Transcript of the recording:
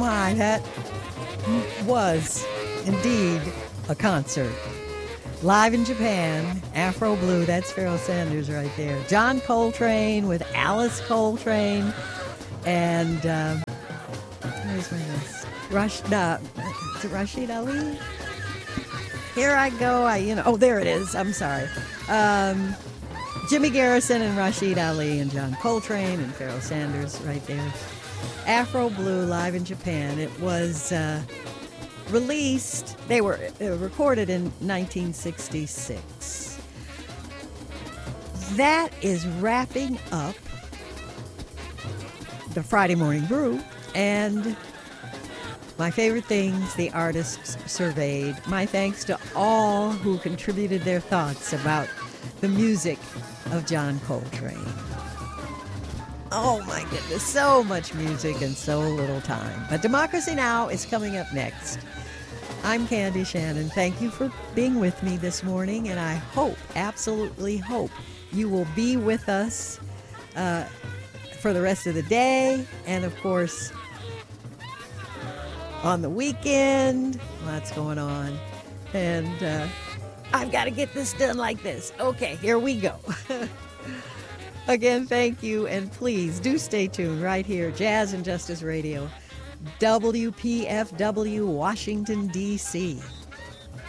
my, that was indeed a concert. Live in Japan, Afro Blue, that's Pharoah Sanders right there. John Coltrane with Alice Coltrane, and where's my list? Rashid Ali? Here I go, oh, there it is, I'm sorry. Jimmy Garrison and Rashid Ali and John Coltrane and Pharoah Sanders right there. Afro Blue, live in Japan. It was released, they were recorded in 1966. That is wrapping up the Friday Morning Brew and my favorite things the artists surveyed. My thanks to all who contributed their thoughts about the music of John Coltrane. Oh my goodness, so much music and so little time. But Democracy Now! Is coming up next. I'm Candy Shannon. Thank you for being with me this morning, and I hope, absolutely hope, you will be with us for the rest of the day, and of course, on the weekend. Lots going on. And I've got to get this done like this. Okay, here we go. Again, thank you, and please do stay tuned right here, Jazz and Justice Radio, WPFW, Washington, D.C.